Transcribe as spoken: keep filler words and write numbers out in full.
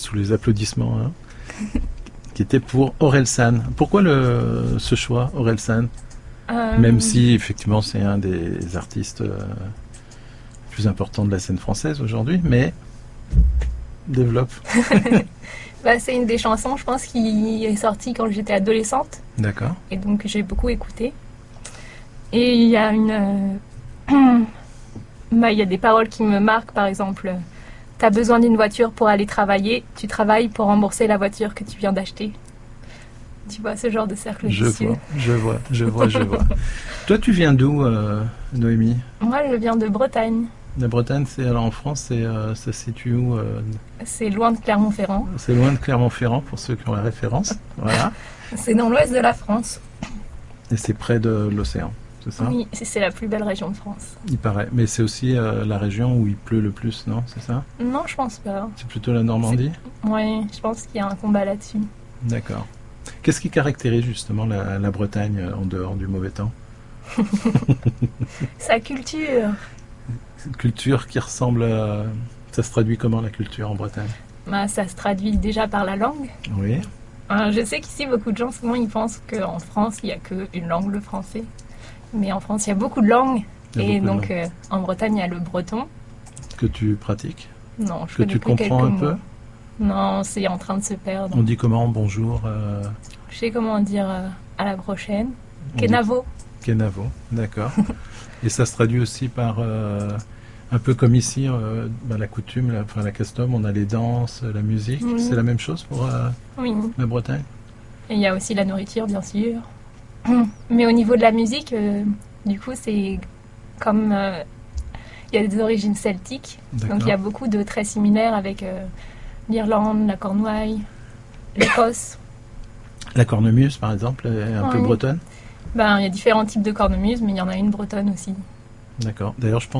sous les applaudissements, hein, qui était pour Orelsan. Pourquoi le, ce choix, Orelsan? euh... Même si, effectivement, c'est un des artistes euh, plus importants de la scène française aujourd'hui, mais développe. Bah, c'est une des chansons, je pense, qui est sortie quand j'étais adolescente. D'accord. Et donc, j'ai beaucoup écouté. Et il y a une... Euh, bah, il y a des paroles qui me marquent, par exemple... Tu as besoin d'une voiture pour aller travailler, tu travailles pour rembourser la voiture que tu viens d'acheter. Tu vois, ce genre de cercle vicieux. Je vois, je vois, je vois, je vois. Toi, tu viens d'où, euh, Noémie? Moi, je viens de Bretagne. La Bretagne, c'est alors en France, c'est, euh, ça se situe où euh... C'est loin de Clermont-Ferrand. C'est loin de Clermont-Ferrand, pour ceux qui ont la référence. Voilà. C'est dans l'ouest de la France. Et c'est près de l'océan, c'est ça? Oui, c'est la plus belle région de France. Il paraît. Mais c'est aussi euh, la région où il pleut le plus, non? C'est ça? Non, je pense pas. C'est plutôt la Normandie? Oui, je pense qu'il y a un combat là-dessus. D'accord. Qu'est-ce qui caractérise justement la, la Bretagne en dehors du mauvais temps? Sa culture. Une culture qui ressemble à... Ça se traduit comment, la culture en Bretagne? Bah, ça se traduit déjà par la langue. Oui. Euh, je sais qu'ici, beaucoup de gens, souvent, ils pensent qu'en France, il n'y a qu'une langue, le français. Mais en France, il y a beaucoup de langues. Et donc, euh, en Bretagne, il y a le breton. Que tu pratiques? Non, je Que tu comprends un peu? Non, c'est en train de se perdre. On dit comment? Bonjour euh... Je sais comment dire euh, à la prochaine. On Kenavo. Dit... Kenavo, d'accord. Et ça se traduit aussi par, euh, un peu comme ici, euh, ben, la coutume, la, enfin la custom, on a les danses, la musique. Mmh. C'est la même chose pour euh, oui. la Bretagne? Et il y a aussi la nourriture, bien sûr. Mais au niveau de la musique, euh, du coup, c'est comme... Euh, il y a des origines celtiques. Donc il y a beaucoup de traits similaires avec euh, l'Irlande, la Cornouaille, l'Écosse. La cornemuse, par exemple, est un oui. peu bretonne? Ben, il y a différents types de cornemuse, mais il y en a une bretonne aussi. D'accord. D'ailleurs, je pense